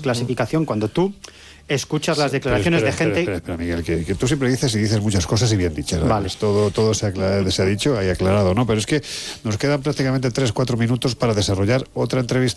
desclasificación cuando tú escuchas las declaraciones de gente... Espera, Miguel, que tú siempre dices muchas cosas y bien dichas, ¿no? Vale. Pues todo se ha dicho y aclarado, ¿no? Pero es que nos quedan prácticamente 3-4 minutos para desarrollar otra entrevista